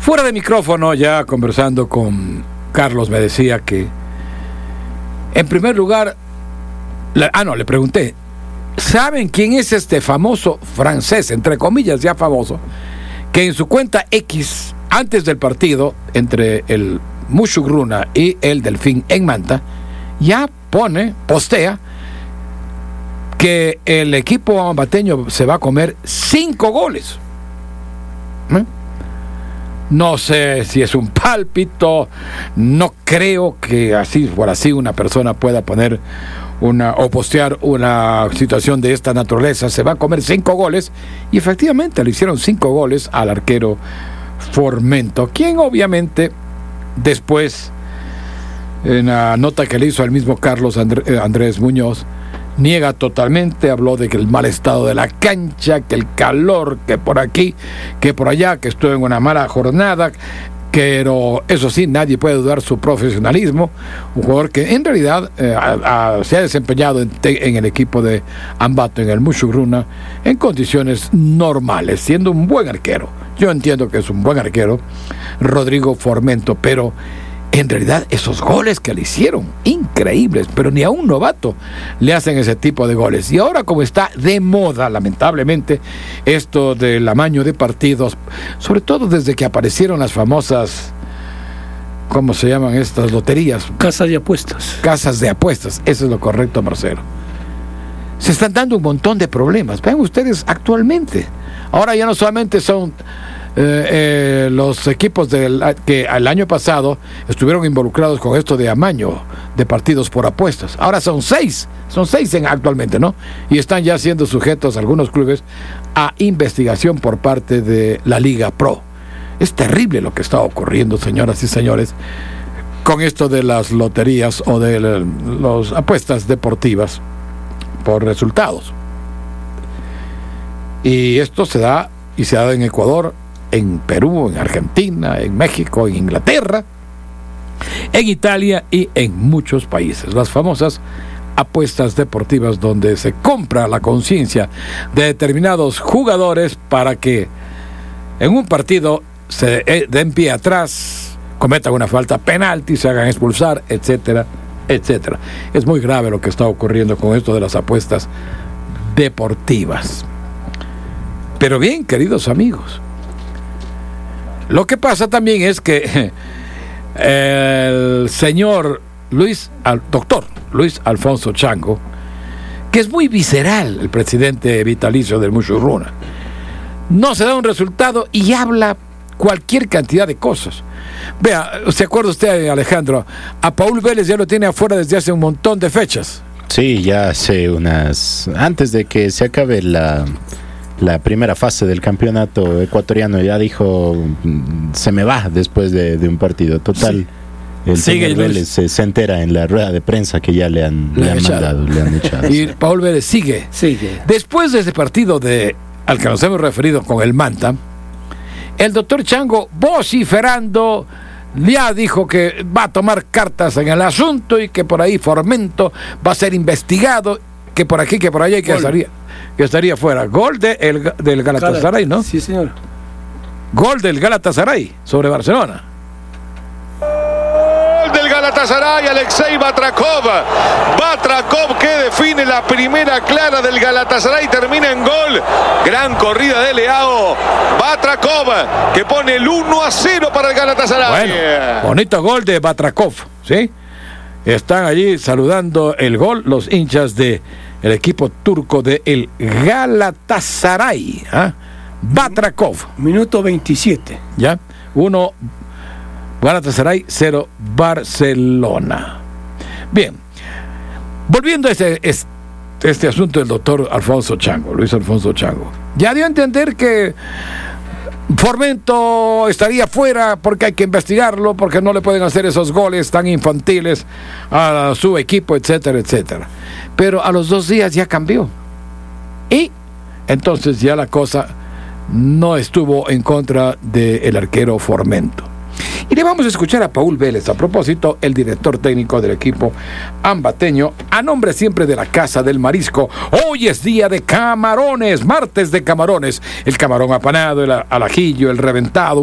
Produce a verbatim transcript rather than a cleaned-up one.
Fuera de micrófono, ya conversando con Carlos, me decía que, en primer lugar, le, ah, no, le pregunté, ¿saben quién es este famoso francés, entre comillas ya famoso, que en su cuenta X, antes del partido entre el Mushughruna y el Delfín en Manta, ya pone, postea, que el equipo ambateño se va a comer cinco goles? ¿Eh? No sé si es un pálpito, no creo que así por así una persona pueda poner una o postear una situación de esta naturaleza. Se va a comer cinco goles, y efectivamente le hicieron cinco goles al arquero Formento, quien obviamente después, en la nota que le hizo al mismo Carlos André, Andrés Muñoz, niega totalmente, habló de que el mal estado de la cancha, que el calor, que por aquí, que por allá, que estuvo en una mala jornada, pero eso sí, nadie puede dudar su profesionalismo. Un jugador que en realidad eh, a, a, se ha desempeñado en, te, en el equipo de Ambato, en el Mushughruna, en condiciones normales, siendo un buen arquero. Yo entiendo que es un buen arquero, Rodrigo Formento, pero en realidad esos goles que le hicieron, increíbles, pero ni a un novato le hacen ese tipo de goles. Y ahora, como está de moda, lamentablemente, esto del amaño de partidos, sobre todo desde que aparecieron las famosas, ¿cómo se llaman estas loterías? Casas de apuestas. Casas de apuestas, eso es lo correcto, Marcelo. Se están dando un montón de problemas. Vean ustedes actualmente. Ahora ya no solamente son Eh, eh, los equipos del, que el año pasado estuvieron involucrados con esto de amaño de partidos por apuestas. Ahora son seis, son seis en, actualmente, ¿no? Y están ya siendo sujetos algunos clubes a investigación por parte de la Liga Pro. Es terrible lo que está ocurriendo, señoras y señores, con esto de las loterías o de las apuestas deportivas por resultados. Y esto se da, y se ha dado en Ecuador, en Perú, en Argentina, en México, en Inglaterra, en Italia y en muchos países. Las famosas apuestas deportivas, donde se compra la conciencia de determinados jugadores para que en un partido se den pie atrás, cometan una falta penalti, se hagan expulsar, etcétera, etcétera. Es muy grave lo que está ocurriendo con esto de las apuestas deportivas. Pero bien, queridos amigos, lo que pasa también es que el señor Luis, al doctor Luis Alfonso Chango, que es muy visceral, el presidente vitalicio del Mushughruna, no se da un resultado y habla cualquier cantidad de cosas. Vea, ¿se acuerda usted, Alejandro? A Paul Vélez ya lo tiene afuera desde hace un montón de fechas. Sí, ya hace unas... Antes de que se acabe la... la primera fase del campeonato ecuatoriano, ya dijo, se me va después de, de un partido. Total, sí. El Sigue señor Vélez se, se entera en la rueda de prensa que ya le han, le le han mandado, le han echado. Y sí. Paul Vélez sigue. sigue. Después de ese partido de, al que nos hemos referido con el Manta, el doctor Chango, vociferando, ya dijo que va a tomar cartas en el asunto y que por ahí Formento va a ser investigado, que por aquí, que por allá, y que estaría, que estaría fuera. Gol de el, del Galatasaray, ¿no? Sí, señor. Gol del Galatasaray sobre Barcelona. Gol del Galatasaray, Alexei Batrakov. Batrakov que define la primera clara del Galatasaray, termina en gol. Gran corrida de Leao. Batrakov que pone el uno a cero para el Galatasaray. Bueno, bonito gol de Batrakov, ¿sí? Están allí saludando el gol los hinchas de el equipo turco de el Galatasaray, ¿eh? Batrakov. Minuto veintisiete. Ya, uno Galatasaray, cero Barcelona. Bien, volviendo a este, este asunto del doctor Alfonso Chango, Luis Alfonso Chango, ya dio a entender que Formento estaría fuera porque hay que investigarlo, porque no le pueden hacer esos goles tan infantiles a su equipo, etcétera, etcétera. Pero a los dos días ya cambió. Y entonces ya la cosa no estuvo en contra del arquero Formento. Y le vamos a escuchar a Paul Vélez, a propósito, el director técnico del equipo ambateño, a nombre siempre de la Casa del Marisco. Hoy es día de camarones, martes de camarones, el camarón apanado, el al ajillo, el reventado,